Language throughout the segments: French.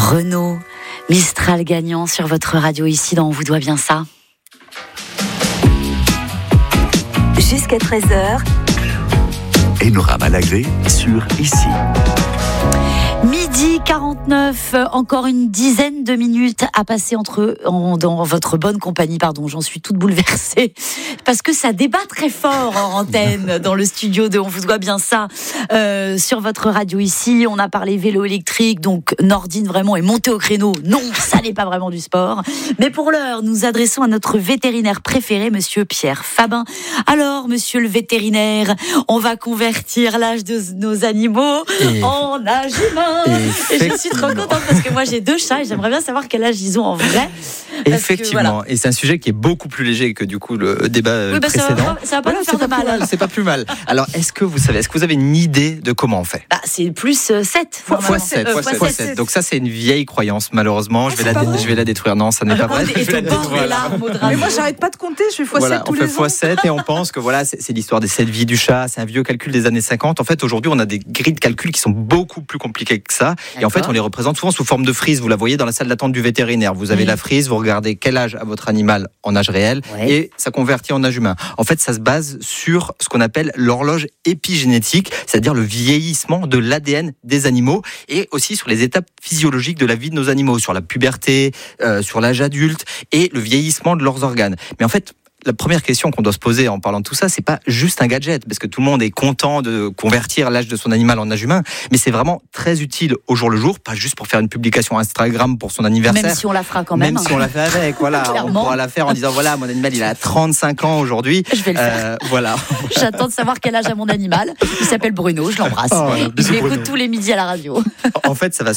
Renault, Mistral gagnant sur votre radio ici dans On vous doit bien ça. Jusqu'à 13h. Enora Malagré sur Ici. Midi 49, encore une dizaine de minutes à passer dans votre bonne compagnie. Pardon, j'en suis toute bouleversée parce que ça débat très fort en antenne dans le studio de On vous doit bien ça sur votre radio ici. On a parlé vélo électrique, donc Nordine vraiment est montée au créneau. Non, ça n'est pas vraiment du sport. Mais pour l'heure, nous adressons à notre vétérinaire préféré, Monsieur Pierre Fabin. Alors, Monsieur le vétérinaire, on va convertir l'âge de nos animaux en âge humain. Et je suis trop contente parce que moi j'ai 2 chats et j'aimerais bien savoir quel âge ils ont en vrai. Effectivement, que, voilà. Et c'est un sujet qui est beaucoup plus léger que du coup le débat précédent. Ça va pas nous faire de mal. C'est pas plus mal. Alors, est-ce que vous avez une idée de comment on fait ? C'est plus 7. Fois 7. Donc ça, c'est une vieille croyance, malheureusement. Je vais la détruire. Non, ça n'est pas vrai. Mais moi, j'arrête pas de compter. Je fais x7 tous les ans. On fait x7 et on pense que c'est l'histoire des 7 vies du chat. C'est un vieux calcul des années 50. En fait, aujourd'hui, on a des grilles de calcul qui sont beaucoup plus compliquées que ça. Et en fait, on les représente souvent sous forme de frise. Vous la voyez dans la salle d'attente du vétérinaire. Vous avez la frise, vous regardez quel âge a votre animal en âge réel et ça convertit en âge humain. En fait, ça se base sur ce qu'on appelle l'horloge épigénétique, c'est-à-dire le vieillissement de l'ADN des animaux et aussi sur les étapes physiologiques de la vie de nos animaux, sur la puberté, sur l'âge adulte et le vieillissement de leurs organes. Mais en fait, la première question qu'on doit se poser en parlant de tout ça, c'est pas juste un gadget, parce que tout le monde est content de convertir l'âge de son animal en âge humain, mais c'est vraiment très utile au jour le jour, pas juste pour faire une publication Instagram pour son anniversaire. Même si on la fera quand même. Même si on la fait avec, voilà. On pourra la faire en disant, voilà, mon animal, il a 35 ans aujourd'hui. Je vais le faire. Voilà. J'attends de savoir quel âge a mon animal. Il s'appelle Bruno, je l'embrasse. Je l'écoute tous les midis à la radio. En fait, ça va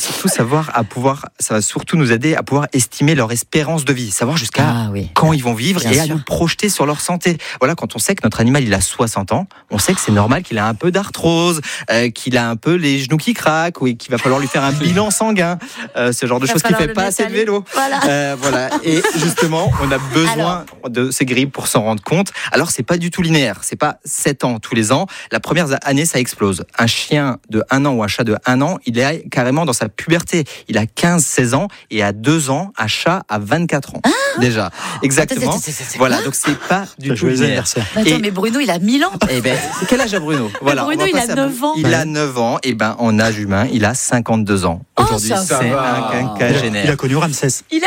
surtout nous aider à pouvoir estimer leur espérance de vie, savoir jusqu'à quand ils vont vivre et à nous projeter sur leur santé. Voilà, quand on sait que notre animal il a 60 ans, on sait que c'est normal qu'il a un peu d'arthrose, qu'il a un peu les genoux qui craquent, ou qu'il va falloir lui faire un bilan sanguin, ce genre de choses qui fait pas assez de vélo. Voilà. Et justement, on a besoin de ces grilles pour s'en rendre compte. Alors, c'est pas du tout linéaire. C'est pas 7 ans tous les ans. La première année, ça explose. Un chien de 1 an ou un chat de 1 an, il est carrément dans sa puberté. Il a 15-16 ans et à 2 ans, un chat à 24 ans. Déjà. Exactement. Voilà. Donc, c'est pas du tout linéaire. Attends, mais Bruno, il a 1000 ans. Quel âge a Bruno ? Voilà, Bruno, il a 9 ans. Il a 9 ans. Et en âge humain, il a 52 ans. Aujourd'hui, c'est un quinquagénaire. Il a connu Ramsès.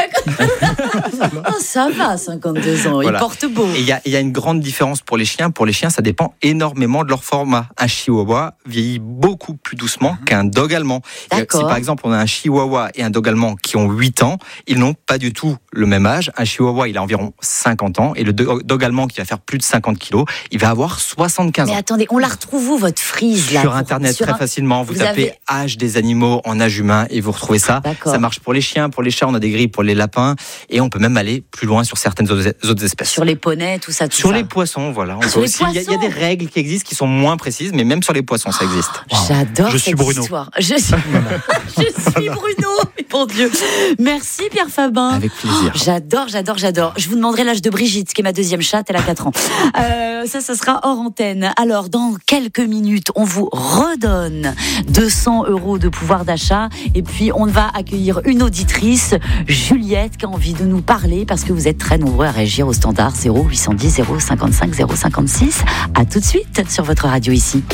Ça va, 52 ans. Voilà. Il porte beau. Et il y a une grande différence pour les chiens. Pour les chiens, ça dépend énormément de leur format. Un chihuahua vieillit beaucoup plus doucement qu'un dog allemand. Si par exemple, on a un chihuahua et un dog allemand qui ont 8 ans, ils n'ont pas du tout le même âge. Un chihuahua, il a environ 50 ans. Et le dog allemand qui va faire plus de 50 kilos, il va avoir 75 ans. Mais attendez, on la retrouve où, votre frise là ? Sur Internet, très facilement. Vous tapez âge des animaux en âge humain et vous retrouvez ça. Ça marche pour les chiens, pour les chats, on a des grilles pour les lapins. Et on peut même aller plus loin sur certaines autres espèces. Sur les poneys, tout ça. Sur les poissons, voilà. Il y a des règles qui existent qui sont moins précises, mais même sur les poissons, ça existe. J'adore Je suis cette Bruno. histoire. Je suis Bruno, mon Dieu. Merci Pierre Fabin. Avec plaisir. J'adore. Je vous demanderai l'âge de Brigitte, qui est ma 2e chatte, elle a 4 ans. Ça sera hors antenne. Alors, dans quelques minutes, on vous redonne 200 € de pouvoir d'achat. Et puis, on va accueillir une auditrice, Juliette, qui a envie de nous parler, parce que vous êtes très nombreux à réagir au standard 0810 055 056. À tout de suite sur votre radio ici.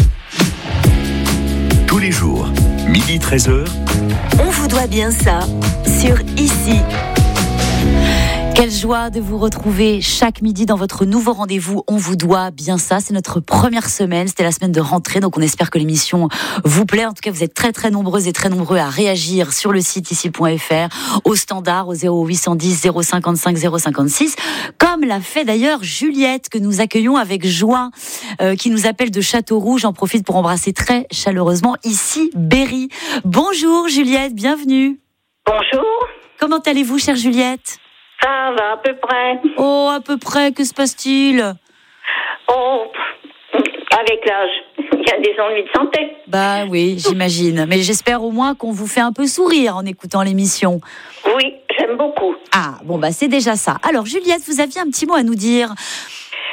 Tous les jours, midi 13h. On vous doit bien ça sur Ici. Quelle joie de vous retrouver chaque midi dans votre nouveau rendez-vous. On vous doit bien ça. C'est notre première semaine. C'était la semaine de rentrée. Donc, on espère que l'émission vous plaît. En tout cas, vous êtes très, très nombreuses et très nombreux à réagir sur le site ici.fr, au standard, au 0810 055 056. Comme l'a fait d'ailleurs Juliette, que nous accueillons avec joie, qui nous appelle de Châteauroux. J'en profite pour embrasser très chaleureusement ici Berry. Bonjour Juliette, bienvenue. Bonjour. Comment allez-vous, chère Juliette ? Ça va à peu près. Oh, à peu près, que se passe-t-il ? Oh, avec l'âge, il y a des ennuis de santé. Bah oui, j'imagine. Mais j'espère au moins qu'on vous fait un peu sourire en écoutant l'émission. Oui, j'aime beaucoup. Ah, bon, bah c'est déjà ça. Alors, Juliette, vous aviez un petit mot à nous dire.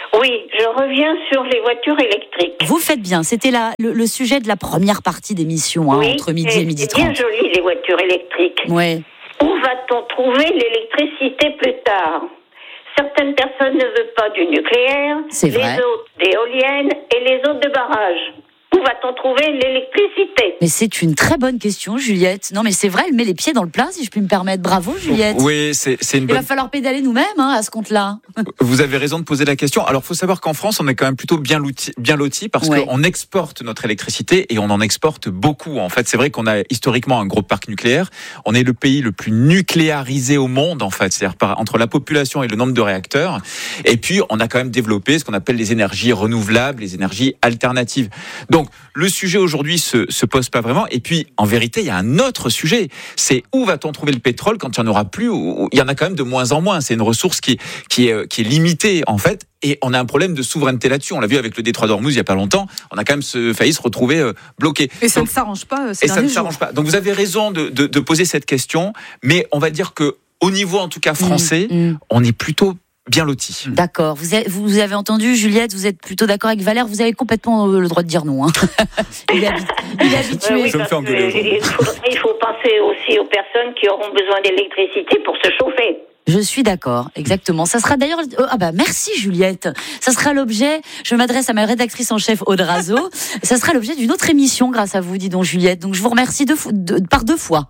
Oui, je reviens sur les voitures électriques. Vous faites bien. C'était le sujet de la première partie d'émission, Oui, entre midi et midi 30. C'est bien joli, les voitures électriques. Ouais. Où va-t-on trouver l'électricité plus tard? Certaines personnes ne veulent pas du nucléaire, C'est vrai. les autres d'éoliennes et les autres de barrages. Où va-t-on trouver l'électricité? Mais c'est une très bonne question, Juliette. Non, mais c'est vrai, elle met les pieds dans le plat, si je puis me permettre. Bravo, Juliette. Oui, c'est une Il bonne... va falloir pédaler nous-mêmes à ce compte-là. Vous avez raison de poser la question. Alors, il faut savoir qu'en France, on est quand même plutôt bien lotis parce Ouais. qu'on exporte notre électricité et on en exporte beaucoup. En fait, c'est vrai qu'on a historiquement un gros parc nucléaire. On est le pays le plus nucléarisé au monde, en fait. C'est-à-dire entre la population et le nombre de réacteurs. Et puis, on a quand même développé ce qu'on appelle les énergies renouvelables, les énergies alternatives. Donc, le sujet aujourd'hui se pose pas vraiment. Et puis, en vérité, il y a un autre sujet. C'est où va-t-on trouver le pétrole quand il n'y en aura plus? Il y en a quand même de moins en moins. C'est une ressource qui est limitée, en fait. Et on a un problème de souveraineté là-dessus. On l'a vu avec le détroit d'Ormuz il y a pas longtemps. On a quand même failli se retrouver bloqué. Et ça ne s'arrange pas. Et ça ne s'arrange pas. Donc vous avez raison de poser cette question. Mais on va dire que au niveau, en tout cas français, on est plutôt bien loti. D'accord. Vous avez entendu, Juliette, vous êtes plutôt d'accord avec Valère. Vous avez complètement le droit de dire non. Hein. Il est habitué. Oui, Je me fais engueuler aujourd'hui. Il faut penser aussi aux personnes qui auront besoin d'électricité pour se chauffer. Je suis d'accord, exactement. Ça sera d'ailleurs... merci Juliette. Ça sera l'objet, je m'adresse à ma rédactrice en chef Aude Razo, ça sera l'objet d'une autre émission grâce à vous, dis donc Juliette. Donc je vous remercie par 2 fois.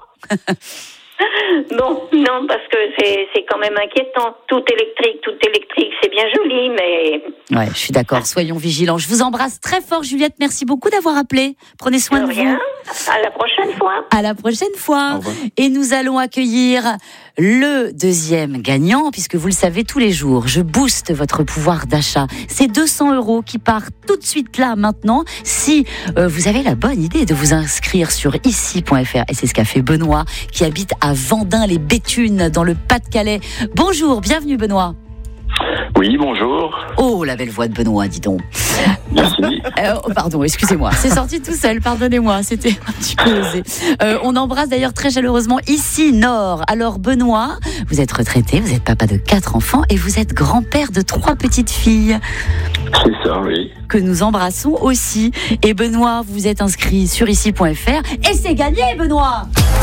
Non, parce que c'est quand même inquiétant. Tout électrique, c'est bien joli, mais... Ouais, je suis d'accord, soyons vigilants. Je vous embrasse très fort Juliette, merci beaucoup d'avoir appelé. Prenez soin de rien. vous. À la prochaine fois. À la prochaine fois. Au revoir. Et nous allons accueillir le deuxième gagnant, puisque vous le savez, tous les jours, je booste votre pouvoir d'achat. C'est 200 € qui partent tout de suite là, maintenant, si vous avez la bonne idée de vous inscrire sur ici.fr. Et c'est ce qu'a fait Benoît, qui habite à Vendin-les-Béthunes, dans le Pas-de-Calais. Bonjour, bienvenue Benoît. Oui, bonjour. Oh, la belle voix de Benoît, dis donc. Merci. Pardon, excusez-moi. C'est sorti tout seul, pardonnez-moi, c'était un petit peu osé. On embrasse d'ailleurs très chaleureusement ici Nord. Alors Benoît, vous êtes retraité, vous êtes papa de 4 enfants et vous êtes grand-père de 3 petites filles. C'est ça, oui. Que nous embrassons aussi. Et Benoît, vous êtes inscrit sur ici.fr et c'est gagné Benoît.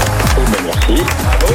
Merci.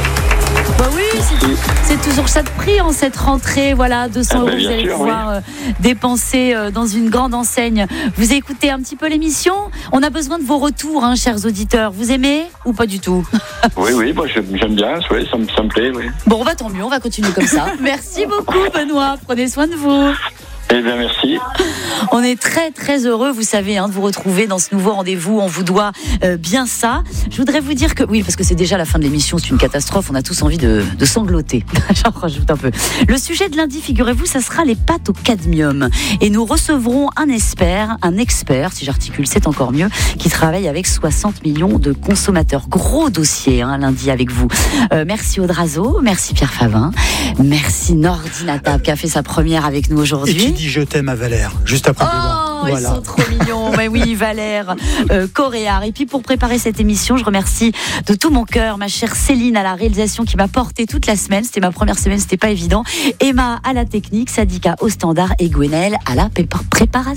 Bah oui, c'est toujours ça de prix en cette rentrée. Voilà, 200 €, vous allez pouvoir dépenser dans une grande enseigne. Vous écoutez un petit peu l'émission. On a besoin de vos retours, chers auditeurs. Vous aimez ou pas du tout? Oui, moi j'aime bien, oui, ça me plaît. Oui. Bon, tant mieux, on va continuer comme ça. Merci beaucoup Benoît, prenez soin de vous. Eh bien, merci. On est très très heureux, vous savez, de vous retrouver dans ce nouveau rendez-vous. On vous doit bien ça. Je voudrais vous dire que, oui, parce que c'est déjà la fin de l'émission, c'est une catastrophe. On a tous envie de sangloter. J'en rajoute un peu. Le sujet de lundi, figurez-vous, ça sera les pâtes au cadmium. Et nous recevrons un expert, si j'articule, c'est encore mieux, qui travaille avec 60 millions de consommateurs. Gros dossier, lundi avec vous. Merci Aude Razo, merci Pierre Favin, merci Nordinatable qui a fait sa première avec nous aujourd'hui. Et qui dit je t'aime à Valère, juste après le débat. Voilà. Ils sont trop mignons. Mais oui, Valère, Coréard. Et puis pour préparer cette émission, je remercie de tout mon cœur ma chère Céline à la réalisation qui m'a portée toute la semaine. C'était ma première semaine, c'était pas évident. Emma à la technique, Sadika au standard et Gwenaëlle à la préparation.